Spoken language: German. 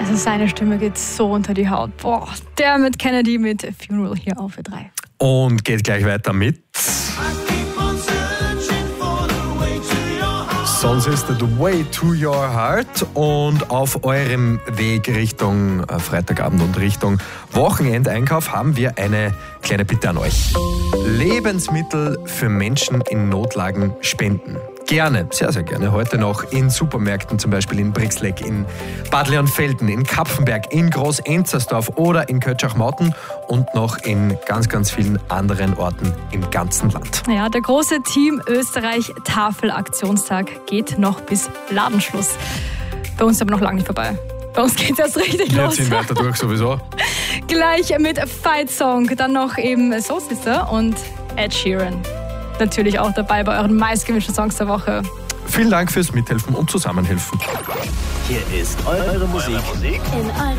Also seine Stimme geht so unter die Haut. Boah, Dermot Kennedy mit Funeral hier auf Ö3. Und geht gleich weiter mit Soul Sister, The Way to Your Heart. Und auf eurem Weg Richtung Freitagabend und Richtung Wochenendeinkauf haben wir eine kleine Bitte an euch. Lebensmittel für Menschen in Notlagen spenden. Gerne, sehr, sehr gerne. Heute noch in Supermärkten, zum Beispiel in Brixleck, in Bad Leonfelden, in Kapfenberg, in Groß-Enzersdorf oder in Kötschach-Mauten und noch in ganz, ganz vielen anderen Orten im ganzen Land. Ja, der große Team Österreich Tafelaktionstag geht noch bis Ladenschluss. Bei uns aber noch lange nicht vorbei. Bei uns geht es erst richtig Wir los. ziehen weiter durch sowieso. Gleich mit Fight Song, dann noch eben Soul Sister und Ed Sheeran. Natürlich auch dabei bei euren meistgewünschten Songs der Woche. Vielen Dank fürs Mithelfen und Zusammenhelfen. Hier ist eure Musik in eurer